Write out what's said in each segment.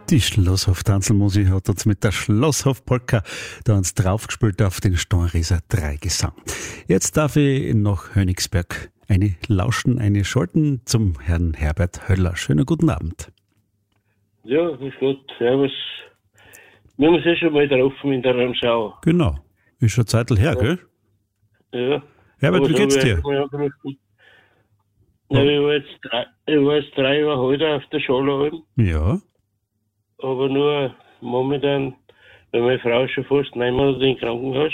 Die Schlosshof-Tanzelmusik hat uns mit der Schlosshof-Polka da uns draufgespielt auf den Stornrieser Dreigesang. Jetzt darf ich nach Hönigsberg eine schalten zum Herrn Herbert Höller. Schönen guten Abend. Ja, grüß Gott, servus. Wir haben uns ja schon mal getroffen in der Ramsau. Genau. Ist schon eine Zeit her, gell? Ja. Herbert, wie geht's dir? Ja, ich war jetzt 3 Jahre heute auf der Schule, Ja. aber nur momentan, weil meine Frau schon fast 9 Monate im Krankenhaus.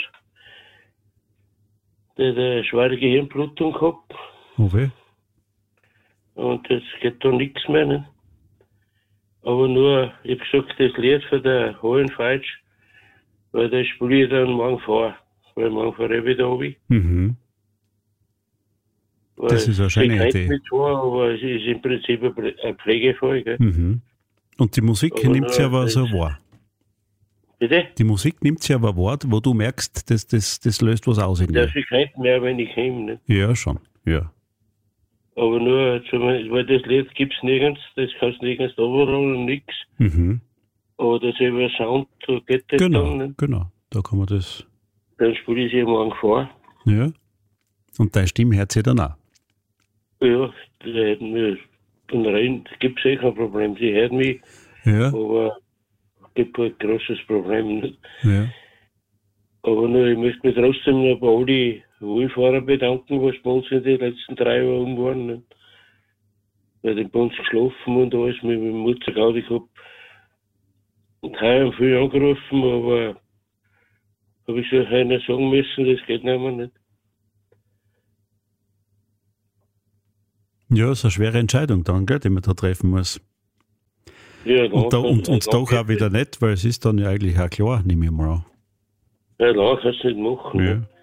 Die hat eine schwere Gehirnblutung gehabt Oh weh. und jetzt geht da nichts mehr. Ne? Aber nur, ich hab gesagt, das Lied von der Hohenfeitsch, weil das spiele ich dann morgen vor. Weil morgen fahre ich wieder runter. Mhm. Das ist eine schöne Idee. Mit vor, aber es ist im Prinzip ein Pflegefall. Gell? Mhm. Und die Musik Aber nimmt sie aber so wahr. Bitte? Die Musik nimmt sie aber wahr, wo du merkst, das löst was aus in Ja, dir. sie kennt mehr, wenn ich komme. Nicht? Ja, schon. Ja. Aber nur, weil das Lied gibt es nirgends, das kannst du nirgends overrollen, nichts. Mhm. Aber das über Sound, so geht das dann. Genau, Nicht? genau. Da kann man das. Dann spiele ich sie morgen vor. Ja. Und deine Stimme hört sie dann auch. Ja, die hätten mir von rein, gibt es kein Problem. Sie hört mich, Ja. aber es gibt ein großes Problem. Nicht? Ja. Aber nur, ich möchte mich trotzdem noch bei all die Wohlfahrer bedanken, was bei uns in den letzten 3 Jahren waren. Nicht? Weil die bei uns geschlafen und alles, mit meiner Mutter Gaudi gehabt. Und heuer haben viele angerufen, aber habe ich so einer sagen müssen, das geht nicht mehr. Nicht? Ja, ist eine schwere Entscheidung dann, gell, die man da treffen muss. Ja, Und doch auch wieder nicht, weil es ist dann ja eigentlich auch klar, nehme ich mal an. Ja, lang kannst du nicht machen. Ja. Ne?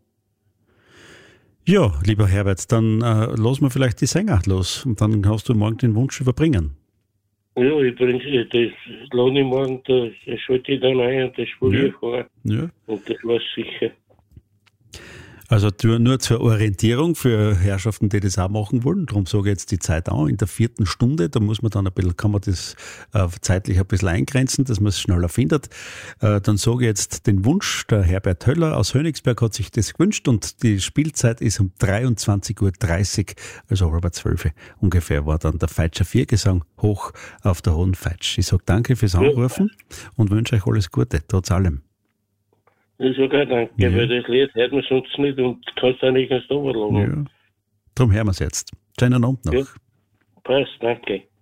Ja, lieber Herbert, dann lassen wir vielleicht die Sänger los und dann kannst du morgen den Wunsch überbringen. Ja, ich bringe das lade ich morgen, das schalte ich dann ein und das spiele ich vor. Ja. Und das war's sicher. Also nur zur Orientierung für Herrschaften, die das auch machen wollen. Darum sage ich jetzt die Zeit an. In der 4. Stunde, da muss man dann kann man das zeitlich ein bisschen eingrenzen, dass man es schneller findet. Dann sage ich jetzt den Wunsch. Der Herbert Höller aus Hönigsberg hat sich das gewünscht und die Spielzeit ist um 23.30 Uhr, also 11:30 ungefähr, war dann der Feitscher Viergesang hoch auf der Hohen Feitsch. Ich sage danke fürs Anrufen und wünsche euch alles Gute, trotz allem. Ich sage auch danke, weil das Lied hört man sonst nicht und kannst auch nicht ganz runterladen. Ja. Darum hören wir es jetzt. Schönen Abend noch. Ja. Passt, danke.